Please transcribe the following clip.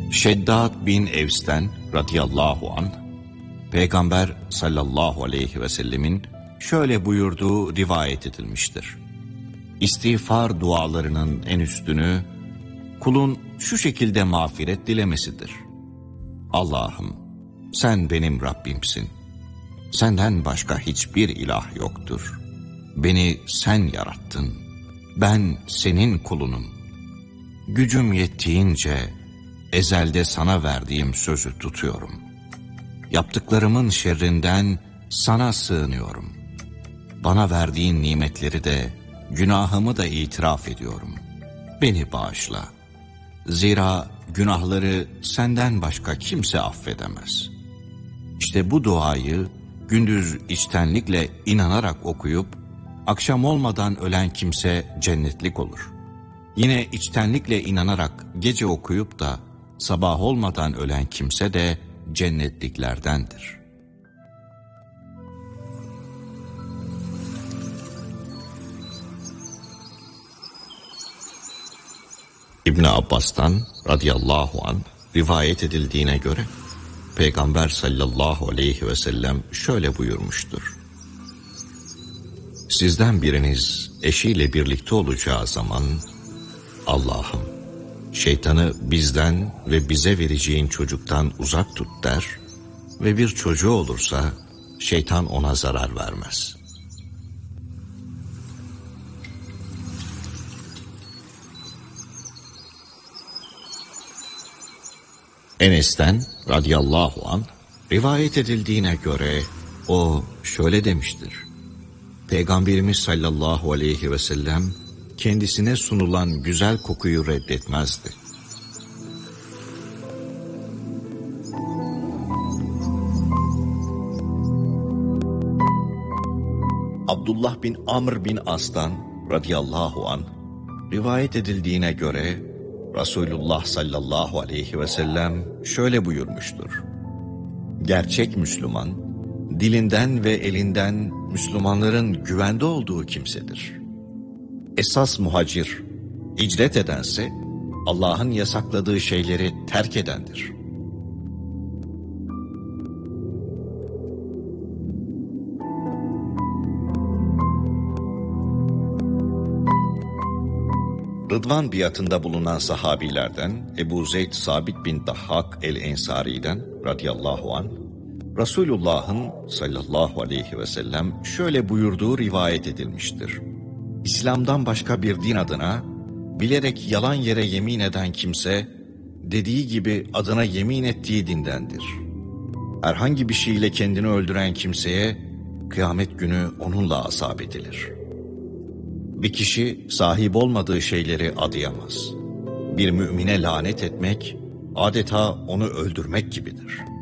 Şeddat bin Evs'ten radıyallahu anh, Peygamber sallallahu aleyhi ve sellemin şöyle buyurduğu rivayet edilmiştir. İstiğfar dualarının en üstünü, kulun şu şekilde mağfiret dilemesidir. Allah'ım, sen benim Rabbimsin. Senden başka hiçbir ilah yoktur. Beni sen yarattın. Ben senin kulunum. Gücüm yettiğince ezelde sana verdiğim sözü tutuyorum. Yaptıklarımın şerrinden sana sığınıyorum. Bana verdiğin nimetleri de, günahımı da itiraf ediyorum. Beni bağışla. Zira günahları senden başka kimse affedemez. İşte bu duayı gündüz içtenlikle inanarak okuyup, akşam olmadan ölen kimse cennetlik olur. Yine içtenlikle inanarak gece okuyup da sabah olmadan ölen kimse de cennetliklerdendir. İbn Abbas'tan radıyallahu anh rivayet edildiğine göre Peygamber sallallahu aleyhi ve sellem şöyle buyurmuştur. Sizden biriniz eşiyle birlikte olacağı zaman, Allah'ım, şeytanı bizden ve bize vereceğin çocuktan uzak tut der ve bir çocuğu olursa şeytan ona zarar vermez. Enes'ten radıyallahu anh rivayet edildiğine göre o şöyle demiştir. Peygamberimiz sallallahu aleyhi ve sellem kendisine sunulan güzel kokuyu reddetmezdi. Abdullah bin Amr bin As'tan radıyallahu anh rivayet edildiğine göre Resulullah sallallahu aleyhi ve sellem şöyle buyurmuştur. Gerçek Müslüman, dilinden ve elinden Müslümanların güvende olduğu kimsedir. Esas muhacir, hicret edense Allah'ın yasakladığı şeyleri terk edendir. Rıdvan biatında bulunan sahabilerden Ebu Zeyd Sabit bin Dahhak el-Ensari'den radıyallahu anh, Resulullah'ın sallallahu aleyhi ve sellem şöyle buyurduğu rivayet edilmiştir. İslam'dan başka bir din adına bilerek yalan yere yemin eden kimse, dediği gibi adına yemin ettiği dindendir. Herhangi bir şeyle kendini öldüren kimseye kıyamet günü onunla azap edilir. Bir kişi sahip olmadığı şeyleri adayamaz. Bir mümine lanet etmek adeta onu öldürmek gibidir.